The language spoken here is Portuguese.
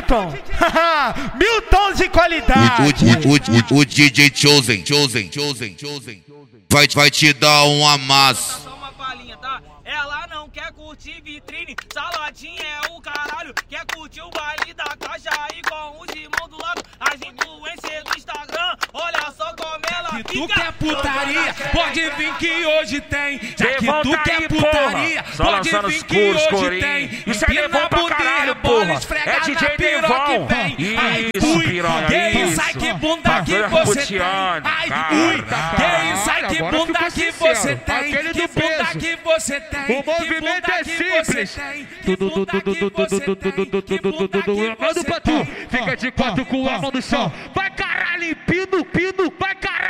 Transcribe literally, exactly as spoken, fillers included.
Milton. Milton de qualidade. O, o, o, o, o D J Chosen, Chosen, Chosen, Chosen vai, vai te dar um amasso. Só uma palhinha, tá? Ela não quer curtir vitrine, saladinha é o caralho. Quer curtir o baile da caixa aí com os irmãos do lado. As influências do Instagram, olha só como ela Se fica. tu quer putaria, pode vir que hoje tem. Já que Levanta tu quer aí, putaria, porra. Só pode lançando vir os que puros, hoje corinho. tem. Isso é Empina Devon a pra bundinha, caralho, bola porra. esfrega É D J na piroca que Devon. vem. Ai, Isso, ui, piranha, que isso. sai que bunda que Bagulho você tem. puteando, Ai, cara. ui, que sai que Agora bunda ficou que sincero. você tem. Aquele Que do bunda peso. que você tem. O movimento é simples. Manda pra tu. Fica de quatro com a mão no chão. Vai caralho, pino, pino.